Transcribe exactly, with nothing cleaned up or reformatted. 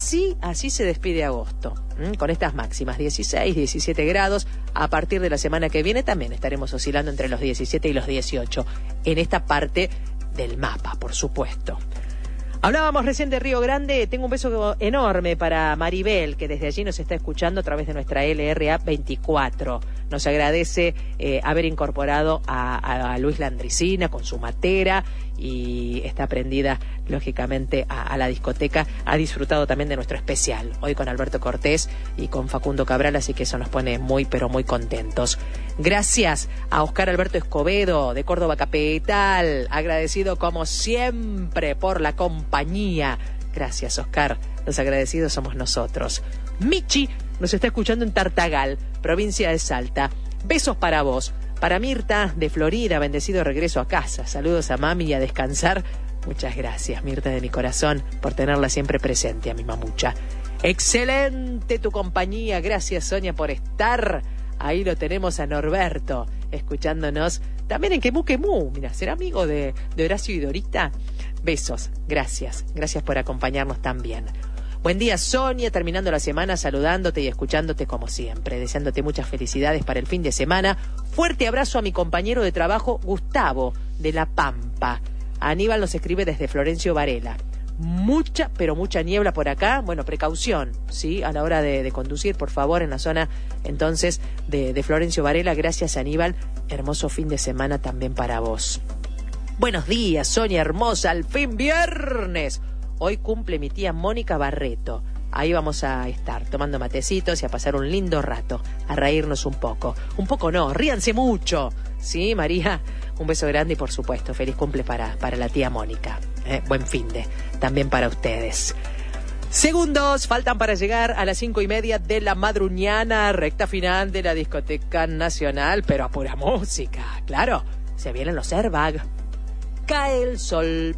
así, así se despide agosto, ¿m? Con estas máximas, dieciséis, diecisiete grados. A partir de la semana que viene también estaremos oscilando entre los diecisiete y los dieciocho, en esta parte del mapa, por supuesto. Hablábamos recién de Río Grande. Tengo un beso enorme para Maribel, que desde allí nos está escuchando a través de nuestra L R A veinticuatro. Nos agradece eh, haber incorporado a, a, a Luis Landricina con su matera y está prendida, lógicamente, a, a la discoteca. Ha disfrutado también de nuestro especial, hoy con Alberto Cortés y con Facundo Cabral, así que eso nos pone muy, pero muy contentos. Gracias a Oscar Alberto Escobedo, de Córdoba Capital, agradecido como siempre por la compañía. Gracias, Oscar. Los agradecidos somos nosotros. Michi nos está escuchando en Tartagal, provincia de Salta. Besos para vos. Para Mirta, de Florida, bendecido regreso a casa. Saludos a mami y a descansar. Muchas gracias, Mirta, de mi corazón, por tenerla siempre presente, a mi mamucha. Excelente tu compañía. Gracias, Sonia, por estar. Ahí lo tenemos a Norberto, escuchándonos también en Quemú Quemú. Mira, ¿será amigo de, de Horacio y Dorita? Besos, gracias. Gracias por acompañarnos también. Buen día, Sonia, terminando la semana saludándote y escuchándote como siempre, deseándote muchas felicidades para el fin de semana. Fuerte abrazo a mi compañero de trabajo, Gustavo, de La Pampa. Aníbal nos escribe desde Florencio Varela. Mucha, pero mucha niebla por acá. Bueno, precaución, ¿sí? A la hora de, de conducir, por favor, en la zona, entonces, de, de Florencio Varela. Gracias, Aníbal. Hermoso fin de semana también para vos. Buenos días, Sonia hermosa. Al fin viernes. Hoy cumple mi tía Mónica Barreto. Ahí vamos a estar tomando matecitos y a pasar un lindo rato, a reírnos un poco. Un poco no, ríanse mucho. ¿Sí, María? Un beso grande y, por supuesto, feliz cumple para, para la tía Mónica. Eh, buen finde también para ustedes. Segundos faltan para llegar a las cinco y media de la madruñana, recta final de la Discoteca Nacional, pero a pura música, claro. Se vienen los Airbag. Cae el sol.